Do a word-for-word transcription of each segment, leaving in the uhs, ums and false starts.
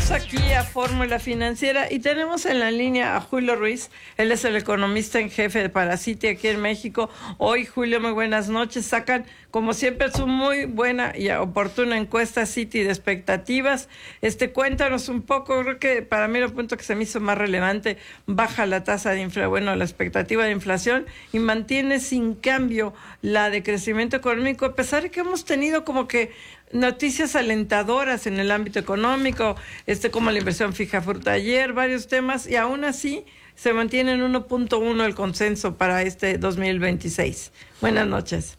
Regresamos aquí a Fórmula Financiera y tenemos en la línea a Julio Ruiz. Él es el economista en jefe para Citi aquí en México. Hoy, Julio, muy buenas noches. Sacan, como siempre, su muy buena y oportuna encuesta Citi de expectativas. Este, cuéntanos un poco, creo que para mí el punto que se me hizo más relevante, baja la tasa de inflación, bueno, la expectativa de inflación y mantiene sin cambio la de crecimiento económico, a pesar de que hemos tenido como que noticias alentadoras en el ámbito económico, este como la inversión fija fruta ayer, varios temas, y aún así se mantiene en uno punto uno el consenso para este dos mil veintiséis. Buenas noches.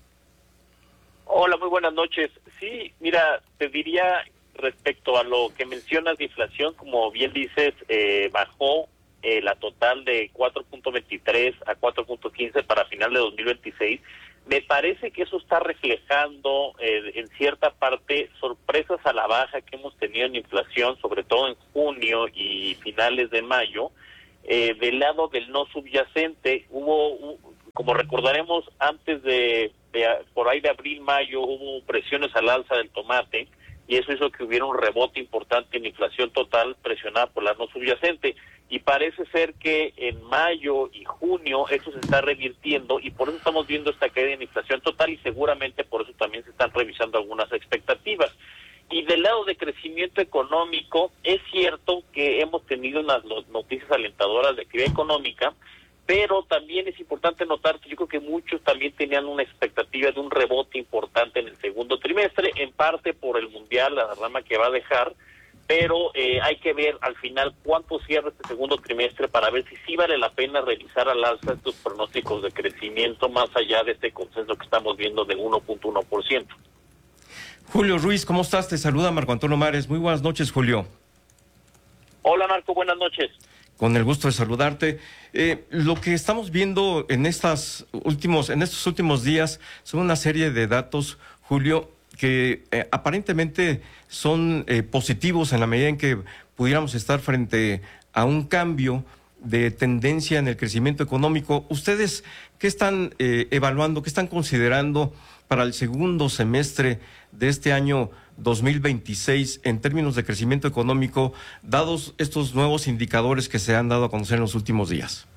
Hola, muy buenas noches. Sí, mira, te diría respecto a lo que mencionas de inflación, como bien dices, eh, bajó eh, la total de cuatro punto veintitrés a cuatro punto quince para final de dos mil veintiséis. Me parece que eso está reflejando eh, en cierta parte sorpresas a la baja que hemos tenido en inflación, sobre todo en junio y finales de mayo. Eh, del lado del no subyacente, hubo, uh, como recordaremos, antes de, de, por ahí de abril, mayo, hubo presiones al alza del tomate, y eso hizo que hubiera un rebote importante en inflación total presionada por la no subyacente. Y parece ser que en mayo y junio eso se está revirtiendo y por eso estamos viendo esta caída en inflación total y seguramente por eso también se están revisando algunas expectativas. Y del lado de crecimiento económico, es cierto que hemos tenido unas noticias alentadoras de actividad económica, pero también es importante notar que yo creo que muchos también tenían una expectativa de un rebote importante en el segundo trimestre, en parte por el mundial, la derrama que va a dejar, pero eh, hay que ver al final cuánto cierra este segundo trimestre para ver si sí vale la pena revisar al alza estos pronósticos de crecimiento más allá de este consenso que estamos viendo de uno punto uno por ciento. Julio Ruiz, ¿cómo estás? Te saluda Marco Antonio Mares. Muy buenas noches, Julio. Hola, Marco, buenas noches. Con el gusto de saludarte. Eh, lo que estamos viendo en estas últimos, en estos últimos días son una serie de datos, Julio, que eh, aparentemente son eh, positivos en la medida en que pudiéramos estar frente a un cambio de tendencia en el crecimiento económico. ¿Ustedes qué están eh, evaluando, qué están considerando para el segundo semestre de este año dos mil veintiséis en términos de crecimiento económico, dados estos nuevos indicadores que se han dado a conocer en los últimos días?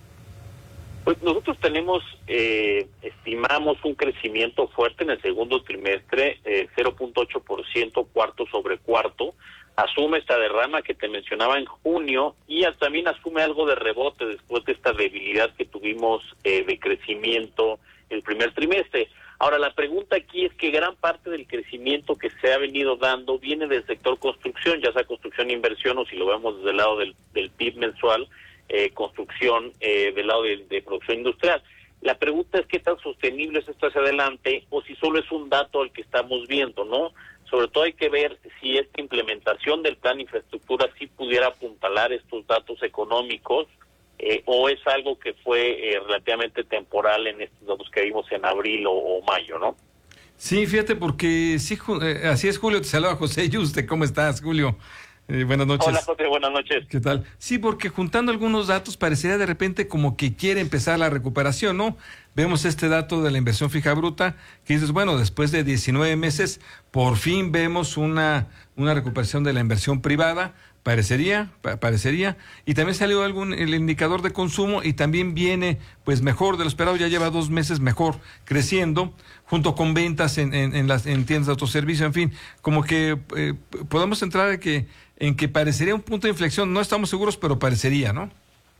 Pues nosotros tenemos, eh, estimamos un crecimiento fuerte en el segundo trimestre, eh, cero punto ocho por ciento cuarto sobre cuarto. Asume esta derrama que te mencionaba en junio y también asume algo de rebote después de esta debilidad que tuvimos eh, de crecimiento el primer trimestre. Ahora, la pregunta aquí es que gran parte del crecimiento que se ha venido dando viene del sector construcción, ya sea construcción e inversión, o si lo vemos desde el lado del, del P I B mensual, eh, construcción eh, del lado de, de producción industrial. La pregunta es qué tan sostenible es esto hacia adelante o si solo es un dato al que estamos viendo, ¿no? Sobre todo hay que ver si esta implementación del plan de infraestructura sí pudiera apuntalar estos datos económicos eh, o es algo que fue eh, relativamente temporal en estos datos que vimos en abril o, o mayo, ¿no? Sí, fíjate, porque sí, eh, así es, Julio. Te saluda José Yuste. ¿Cómo estás, Julio? Eh, buenas noches. Hola, José, buenas noches. ¿Qué tal? Sí, porque juntando algunos datos parecería de repente como que quiere empezar la recuperación, ¿no? Vemos este dato de la inversión fija bruta, que dices, bueno, después de diecinueve meses, por fin vemos una, una recuperación de la inversión privada, parecería, pa- parecería, y también salió algún el indicador de consumo y también viene pues mejor de lo esperado, ya lleva dos meses mejor creciendo, junto con ventas en, en, en las en tiendas de autoservicio, en fin, como que eh, podemos entrar en que en que parecería un punto de inflexión, no estamos seguros, pero parecería, ¿no?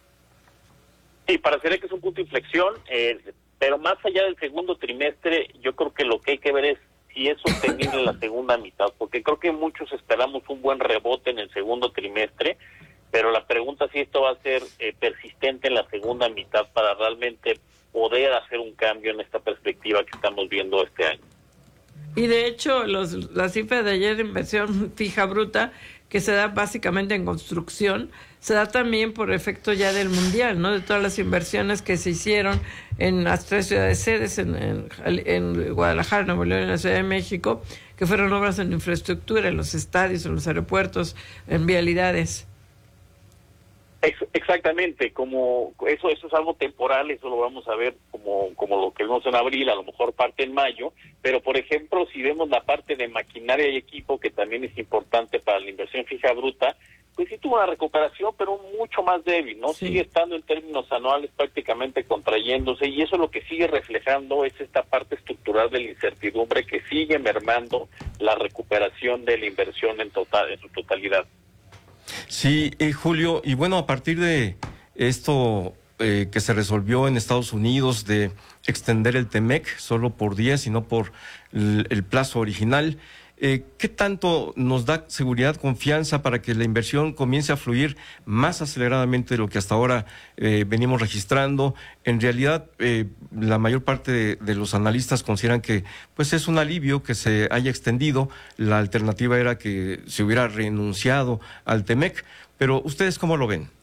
Sí, parecería que es un punto de inflexión, eh, pero más allá del segundo trimestre, yo creo que lo que hay que ver es si es sostenible en la segunda mitad, porque creo que muchos esperamos un buen rebote en el segundo trimestre, pero la pregunta es si esto va a ser eh, persistente en la segunda mitad para realmente poder hacer un cambio en esta perspectiva que estamos viendo este año. Y de hecho, los, la cifra de ayer de inversión fija bruta, que se da básicamente en construcción, se da también por efecto ya del mundial, ¿no? De todas las inversiones que se hicieron en las tres ciudades sedes, en, en, en Guadalajara, Nuevo León y en la Ciudad de México, que fueron obras en infraestructura, en los estadios, en los aeropuertos, en vialidades. Ex- exactamente, como eso eso es algo temporal, eso lo vamos a ver como como lo que vemos en abril, a lo mejor parte en mayo, pero por ejemplo, si vemos la parte de maquinaria y equipo, que también es importante para la inversión fija bruta, pues sí tuvo una recuperación, pero mucho más débil, ¿no? Sí. Sigue estando en términos anuales prácticamente contrayéndose, y eso lo que sigue reflejando es esta parte estructural de la incertidumbre que sigue mermando la recuperación de la inversión en total en su totalidad. Sí, eh, Julio, y bueno, a partir de esto eh, que se resolvió en Estados Unidos de extender el TEMEC solo por diez y no por el, el plazo original, eh, ¿qué tanto nos da seguridad, confianza para que la inversión comience a fluir más aceleradamente de lo que hasta ahora eh, venimos registrando? En realidad, eh, la mayor parte de, de los analistas consideran que pues es un alivio que se haya extendido. La alternativa era que se hubiera renunciado al TEMEC, pero ¿ustedes cómo lo ven?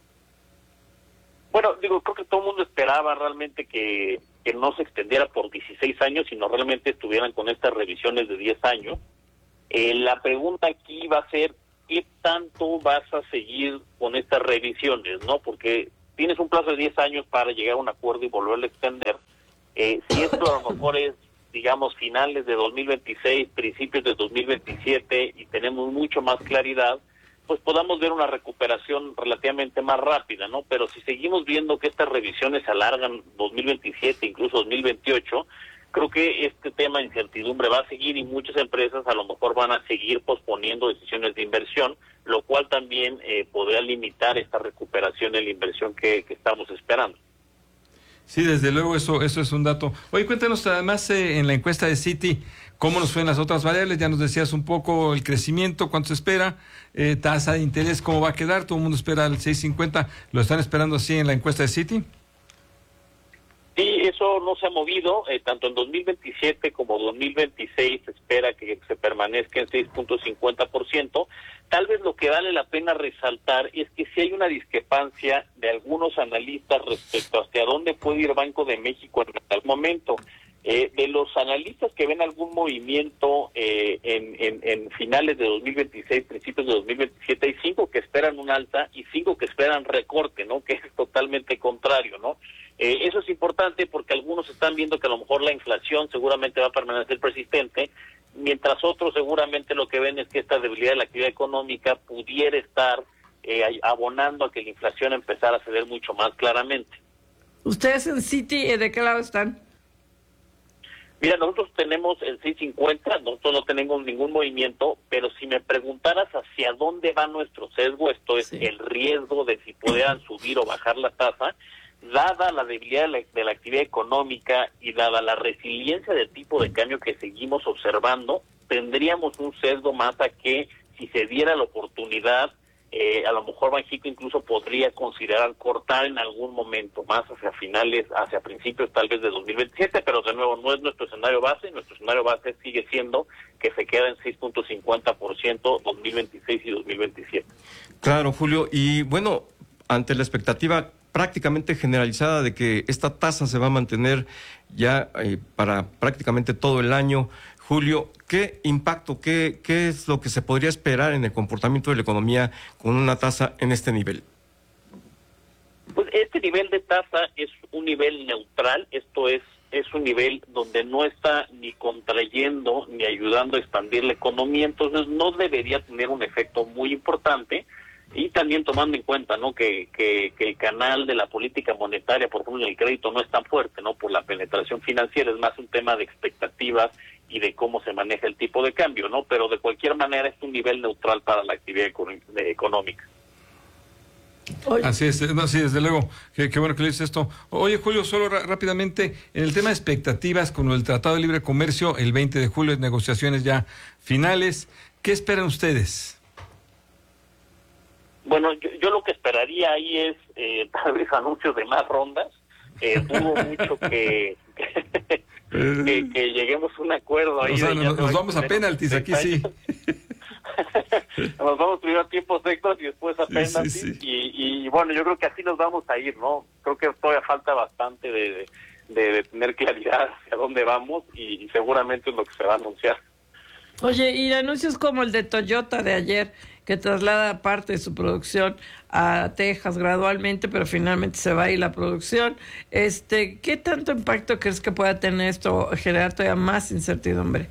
Bueno, digo, creo que todo el mundo esperaba realmente que, que no se extendiera por dieciséis años, sino realmente estuvieran con estas revisiones de diez años. Eh, la pregunta aquí va a ser, ¿qué tanto vas a seguir con estas revisiones, no? Porque tienes un plazo de diez años para llegar a un acuerdo y volverlo a extender. Eh, si esto a lo mejor es, digamos, finales de dos mil veintiséis, principios de dos mil veintisiete, y tenemos mucho más claridad, pues podamos ver una recuperación relativamente más rápida, ¿no? Pero si seguimos viendo que estas revisiones se alargan dos mil veintisiete, incluso dos mil veintiocho, creo que este tema de incertidumbre va a seguir, y muchas empresas a lo mejor van a seguir posponiendo decisiones de inversión, lo cual también eh, podría limitar esta recuperación en la inversión que, que estamos esperando. Sí, desde luego, eso eso es un dato. Oye, cuéntanos además eh, en la encuesta de Citi, ¿cómo nos fue en las otras variables? Ya nos decías un poco el crecimiento, cuánto se espera, eh, tasa de interés, cómo va a quedar, todo el mundo espera el seis cincuenta, ¿lo están esperando así en la encuesta de Citi? Sí, eso no se ha movido, eh, tanto en dos mil veintisiete como dos mil veintiséis se espera que se permanezca en seis punto cincuenta por ciento. Tal vez lo que vale la pena resaltar es que sí hay una discrepancia de algunos analistas respecto a hacia dónde puede ir Banco de México en tal momento. Eh, de los analistas que ven algún movimiento eh, en, en, en finales de dos mil veintiséis, principios de dos mil veintisiete, hay cinco que esperan un alza y cinco que esperan recorte, ¿no? Que es totalmente contrario, ¿no? Eh, eso es importante porque algunos están viendo que a lo mejor la inflación seguramente va a permanecer persistente, mientras otros seguramente lo que ven es que esta debilidad de la actividad económica pudiera estar eh, abonando a que la inflación empezara a ceder mucho más claramente. ¿Ustedes en Citi de qué lado están? Mira, nosotros tenemos el seis cincuenta, nosotros no tenemos ningún movimiento, pero si me preguntaras hacia dónde va nuestro sesgo, esto es Sí. el riesgo de si pudieran subir o bajar la tasa, dada la debilidad de la, de la actividad económica y dada la resiliencia del tipo de cambio que seguimos observando, tendríamos un sesgo más a que si se diera la oportunidad, eh, a lo mejor Banxico incluso podría considerar cortar en algún momento más hacia finales, hacia principios tal vez de dos mil veintisiete, pero de nuevo no es nuestro escenario base, nuestro escenario base sigue siendo que se queda en seis punto cincuenta por ciento dos mil veintiséis y dos mil veintisiete. Claro, Julio, y bueno, ante la expectativa prácticamente generalizada de que esta tasa se va a mantener ya eh, para prácticamente todo el año, Julio, ¿qué impacto, qué, qué es lo que se podría esperar en el comportamiento de la economía con una tasa en este nivel? Pues este nivel de tasa es un nivel neutral, esto es es un nivel donde no está ni contrayendo ni ayudando a expandir la economía, entonces no debería tener un efecto muy importante. Y también tomando en cuenta, ¿no?, que, que, que el canal de la política monetaria, por ejemplo, en el crédito no es tan fuerte, ¿no?, por la penetración financiera, es más un tema de expectativas y de cómo se maneja el tipo de cambio, ¿no? Pero de cualquier manera es un nivel neutral para la actividad económica. Oye. Así es, no, sí, desde luego, qué, qué bueno que le dices esto. Oye, Julio, solo rápidamente, en el tema de expectativas con el Tratado de Libre Comercio, el veinte de julio, negociaciones ya finales, ¿qué esperan ustedes? Bueno, yo, yo lo que esperaría ahí es eh, tal vez anuncios de más rondas. Eh, dudo mucho que, que, que, que lleguemos a un acuerdo ahí. O sea, de nos, nos vamos a penaltis, aquí sí. Nos vamos primero a tiempos extras y después a Sí, penaltis. sí, sí. Y, y bueno, yo creo que así nos vamos a ir, ¿no? Creo que todavía falta bastante de, de, de tener claridad hacia dónde vamos y, y seguramente es lo que se va a anunciar. Oye, y anuncios como el de Toyota de ayer, que traslada parte de su producción a Texas gradualmente, pero finalmente se va a ir la producción. Este, ¿qué tanto impacto crees que pueda tener esto, generar todavía más incertidumbre?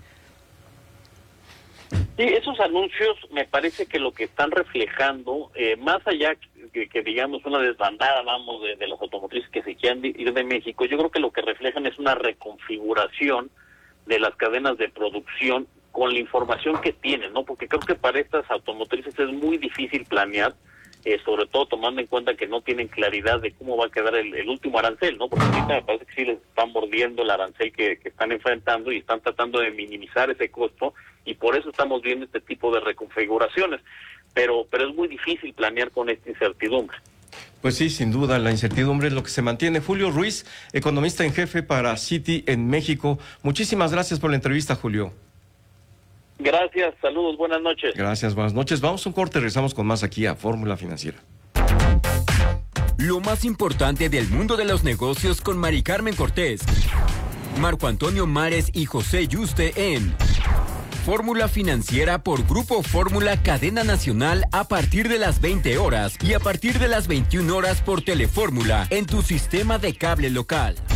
Sí, esos anuncios me parece que lo que están reflejando, eh, más allá que, que digamos una desbandada, vamos, de, de las automotrices que se quieran ir de México, yo creo que lo que reflejan es una reconfiguración de las cadenas de producción con la información que tienen, ¿no? Porque creo que para estas automotrices es muy difícil planear, eh, sobre todo tomando en cuenta que no tienen claridad de cómo va a quedar el, el último arancel, ¿no? Porque ahorita me parece que sí les están mordiendo el arancel que, que están enfrentando y están tratando de minimizar ese costo, y por eso estamos viendo este tipo de reconfiguraciones. Pero, pero es muy difícil planear con esta incertidumbre. Pues sí, sin duda, la incertidumbre es lo que se mantiene. Julio Ruiz, economista en jefe para Citi en México. Muchísimas gracias por la entrevista, Julio. Gracias, saludos, buenas noches. Gracias, buenas noches. Vamos a un corte, regresamos con más aquí a Fórmula Financiera. Lo más importante del mundo de los negocios con Mari Carmen Cortés, Marco Antonio Mares y José Yuste en Fórmula Financiera por Grupo Fórmula Cadena Nacional a partir de las veinte horas y a partir de las veintiuna horas por Telefórmula en tu sistema de cable local.